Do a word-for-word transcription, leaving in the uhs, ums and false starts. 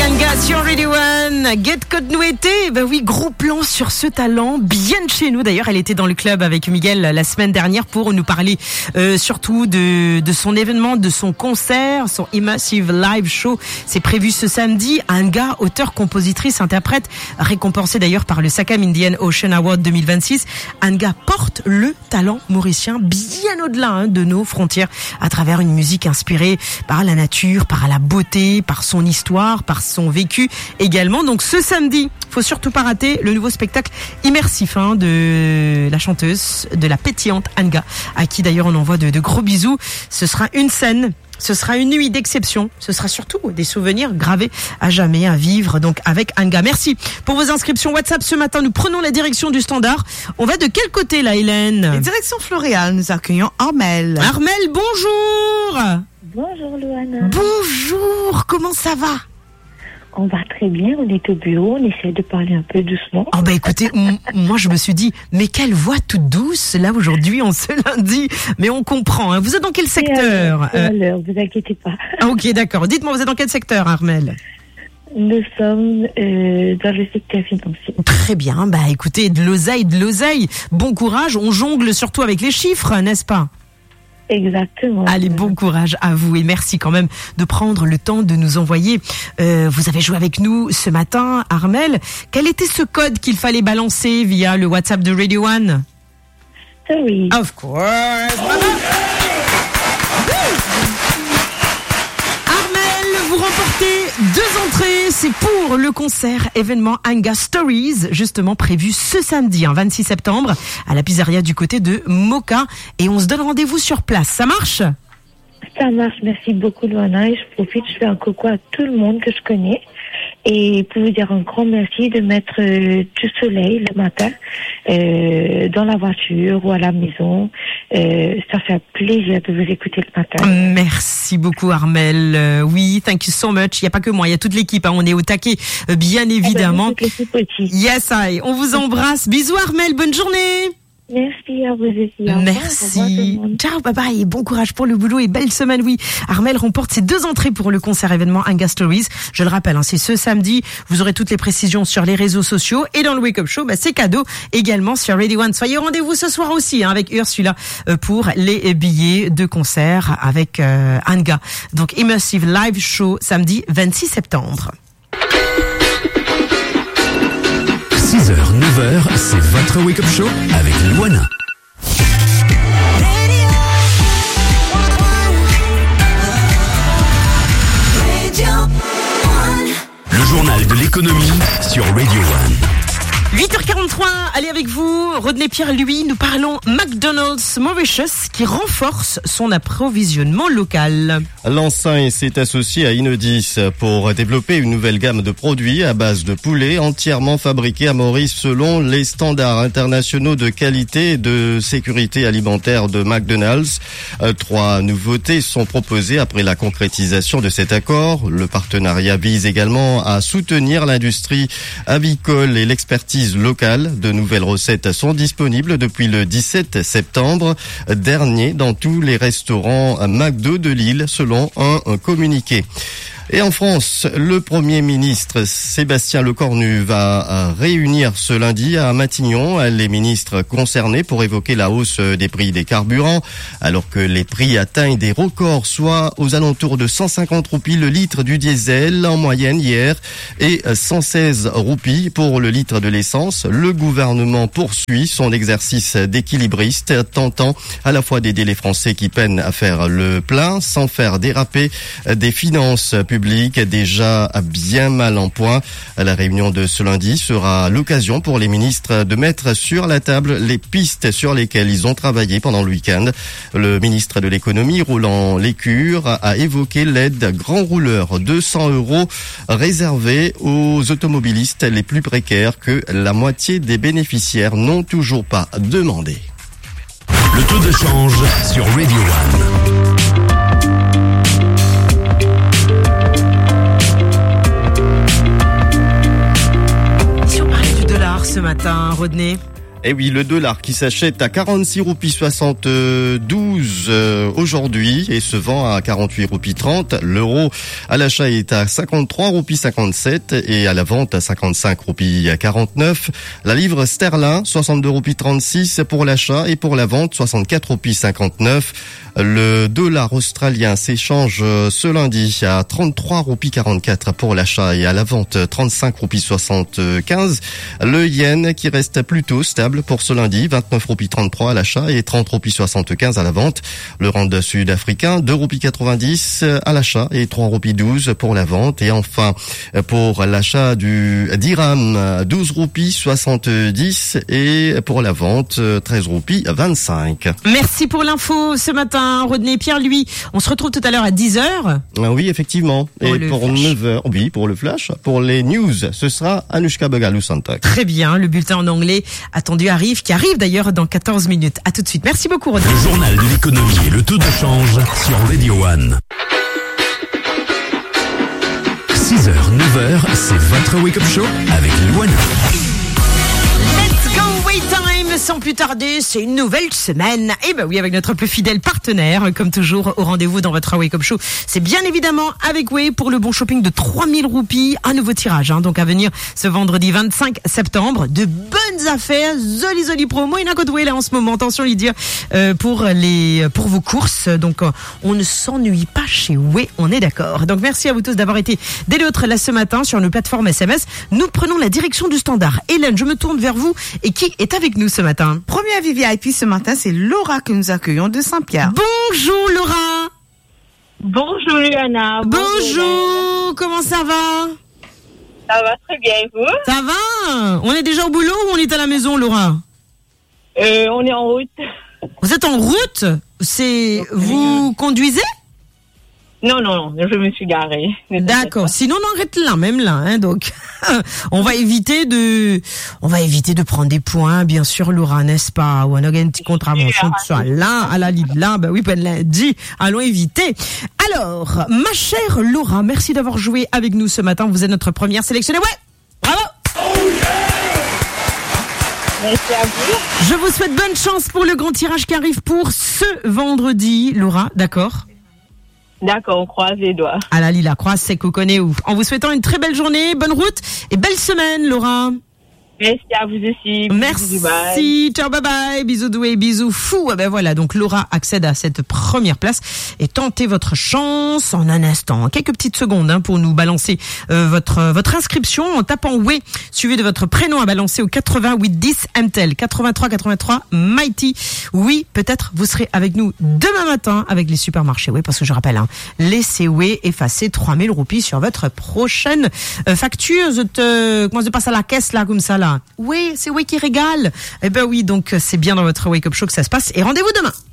Anga sur Radio One, Get Continuité. Ben oui, gros plan sur ce talent, bien de chez nous. D'ailleurs, elle était dans le club avec Miguel la semaine dernière pour nous parler euh, surtout de, de son événement, de son concert, son Immersive Live Show. C'est prévu ce samedi. Anga, auteure, compositrice, interprète, récompensée d'ailleurs par le Sakam Indian Ocean Award deux mille vingt-six. Anga porte le talent mauricien bien au-delà hein, de nos frontières à travers une musique inspirée par la nature, par la beauté, par son histoire, par son vécu également. Donc ce samedi, faut surtout pas rater le nouveau spectacle immersif hein, de la chanteuse, de la pétillante Anga, à qui d'ailleurs on envoie de, de gros bisous. Ce sera une scène, ce sera une nuit d'exception, ce sera surtout des souvenirs gravés à jamais à vivre donc avec Anga. Merci pour vos inscriptions WhatsApp ce matin. Nous prenons la direction du standard. On va de quel côté là, Hélène? Direction Floréal, nous accueillons Armel. Armel, bonjour. Bonjour Loana. Bonjour, comment ça va? On va très bien, on est au bureau, on essaie de parler un peu doucement. Oh bah écoutez, m- moi je me suis dit, mais quelle voix toute douce, là aujourd'hui, on se lundi, mais on comprend, hein. Vous êtes dans quel secteur? C'est à l'heure, vous inquiétez pas. Ah ok, d'accord. Dites-moi, vous êtes dans quel secteur, Armel? Nous sommes euh, dans le secteur financier. Très bien, bah écoutez, de l'oseille, de l'oseille, bon courage, on jongle surtout avec les chiffres, n'est-ce pas? Exactement. Allez, bon courage à vous et merci quand même de prendre le temps de nous envoyer. Euh, vous avez joué avec nous ce matin, Armel. Quel était ce code qu'il fallait balancer via le WhatsApp de Radio One? Sorry. Of course. Armel, vous remportez deux entrées. C'est pour le concert événement Anga Stories, justement prévu ce samedi, hein, vingt-six septembre, à la pizzeria du côté de Moka. Et on se donne rendez-vous sur place. Ça marche? Ça marche, merci beaucoup Loana. Et je profite, je fais un coucou à tout le monde que je connais. Et pour vous dire un grand merci de mettre euh, du soleil le matin euh, dans la voiture ou à la maison. Euh, ça fait un plaisir de vous écouter le matin. Merci beaucoup Armel. Euh, oui, thank you so much. Il n'y a pas que moi, il y a toute l'équipe. Hein. On est au taquet, euh, bien évidemment. Ah ben, toute l'équipe aussi. Yes, I. On vous embrasse. Bisous Armel, bonne journée. Merci à vous aussi. Au Merci. revoir, Ciao, bye bye. Et bon courage pour le boulot et belle semaine. Oui, Armel remporte ses deux entrées pour le concert événement Anga Stories. Je le rappelle, hein, c'est ce samedi. Vous aurez toutes les précisions sur les réseaux sociaux et dans le Wake Up Show. Bah, c'est cadeau également sur Radio One. Soyez au rendez-vous ce soir aussi hein, avec Ursula euh, pour les billets de concert avec euh, Anga. Donc Immersive Live Show samedi vingt-six septembre. six heures, neuf heures, c'est votre Wake Up Show avec Luana. Le journal de l'économie sur Radio One. huit heures quarante-trois, allez avec vous, Rodney Pierre, lui, nous parlons McDonald's Mauritius qui renforce son approvisionnement local. L'enseigne s'est associée à Inodis pour développer une nouvelle gamme de produits à base de poulet entièrement fabriqués à Maurice selon les standards internationaux de qualité et de sécurité alimentaire de McDonald's. Trois nouveautés sont proposées après la concrétisation de cet accord. Le partenariat vise également à soutenir l'industrie avicole et l'expertise locale. De nouvelles recettes sont disponibles depuis le dix-sept septembre dernier dans tous les restaurants McDo de l'île selon un communiqué. Et en France, le Premier ministre Sébastien Lecornu va réunir ce lundi à Matignon les ministres concernés pour évoquer la hausse des prix des carburants, alors que les prix atteignent des records, soit aux alentours de cent cinquante roupies le litre du diesel en moyenne hier et cent seize roupies pour le litre de l'essence. Le gouvernement poursuit son exercice d'équilibriste, tentant à la fois d'aider les Français qui peinent à faire le plein sans faire déraper des finances publiques public déjà bien mal en point. La réunion de ce lundi sera l'occasion pour les ministres de mettre sur la table les pistes sur lesquelles ils ont travaillé pendant le week-end. Le ministre de l'économie, Roland Lescure, a évoqué l'aide grand rouleur deux cents euros réservée aux automobilistes les plus précaires que la moitié des bénéficiaires n'ont toujours pas demandé. Le taux de change sur Radio One. Ce matin, Rodney. Et oui, le dollar qui s'achète à quarante-six roupies soixante-douze euh, aujourd'hui et se vend à quarante-huit roupies trente. L'euro à l'achat est à cinquante-trois roupies cinquante-sept et à la vente à cinquante-cinq roupies quarante-neuf. La livre sterling, soixante-deux roupies trente-six pour l'achat et pour la vente, soixante-quatre roupies cinquante-neuf. Le dollar australien s'échange ce lundi à trente-trois roupies quarante-quatre pour l'achat et à la vente trente-cinq roupies soixante-quinze. Le yen qui reste plutôt stable pour ce lundi, vingt-neuf roupies trente-trois à l'achat et trente roupies soixante-quinze à la vente. Le rand sud-africain, deux roupies quatre-vingt-dix à l'achat et trois roupies douze pour la vente. Et enfin, pour l'achat du dirham, douze roupies soixante-dix et pour la vente, treize roupies vingt-cinq. Merci pour l'info ce matin. Rodney Pierre, lui, on se retrouve tout à l'heure à dix heures. Ah oui, effectivement. Pour et pour flash. neuf heures, oui, pour le flash, pour les news, ce sera Anushka Begalou-Santak. Très bien, le bulletin en anglais attendu arrive, qui arrive d'ailleurs dans quatorze minutes. À tout de suite. Merci beaucoup, Rodney. Le journal de l'économie et le taux de change sur Radio One. six heures, neuf heures, c'est votre Wake Up Show avec Luana. Let's go, wait time. Sans plus tarder, c'est une nouvelle semaine. Et ben oui, avec notre plus fidèle partenaire, comme toujours, au rendez-vous dans votre Wake Up Show. C'est bien évidemment avec Way pour le bon shopping de trois mille roupies. Un nouveau tirage, hein, donc à venir ce vendredi vingt-cinq septembre. De bonnes affaires, joli joli promo. Il y en a côté Way là en ce moment. Attention, Lydia, euh, pour les, pour vos courses. Donc, euh, on ne s'ennuie pas chez Way, on est d'accord. Donc, merci à vous tous d'avoir été dès l'autre là ce matin sur nos plateformes S M S. Nous prenons la direction du standard. Hélène, je me tourne vers vous. Et qui est avec nous ce matin? Première V V I P ce matin, c'est Laura que nous accueillons de Saint-Pierre. Bonjour Laura. Bonjour Luana. Bonjour, comment ça va? Ça va très bien et vous? Ça va? On est déjà au boulot ou on est à la maison, Laura? euh, On est en route. Vous êtes en route? C'est vous conduisez? Non, non, non, je me suis garée. D'accord. Sinon, on arrête là, même là, hein, donc. on va éviter de, on va éviter de prendre des points, bien sûr, Laura, n'est-ce pas? Ou on a une petite contravention de ça là, à la ligne là, ben oui, ben lundi, allons éviter. Alors, ma chère Laura, merci d'avoir joué avec nous ce matin. Vous êtes notre première sélectionnée. Ouais! Bravo! Merci à vous. Je vous souhaite bonne chance pour le grand tirage qui arrive pour ce vendredi, Laura, d'accord? D'accord, on croise les doigts. À la Lila Croix, c'est qu'on connaît où. En vous souhaitant une très belle journée, bonne route et belle semaine, Laura. Merci à vous aussi. Merci. Bye. Ciao, bye bye. Bisous doués, bisous fous. Ah ben voilà, donc Laura accède à cette première place et tentez votre chance en un instant. Quelques petites secondes hein, pour nous balancer euh, votre votre inscription en tapant oui, suivi de votre prénom à balancer au quatre-vingt-huit dix M T L quatre-vingt-trois quatre-vingt-trois Mighty. Oui, peut-être vous serez avec nous demain matin avec les supermarchés. Oui, parce que je rappelle, hein, laissez oui effacer trois mille roupies sur votre prochaine euh, facture. Je te, comment se passe à la caisse là comme ça là? Oui, c'est oui qui régale. Eh ben oui, donc c'est bien dans votre Wake Up Show que ça se passe. Et rendez-vous demain.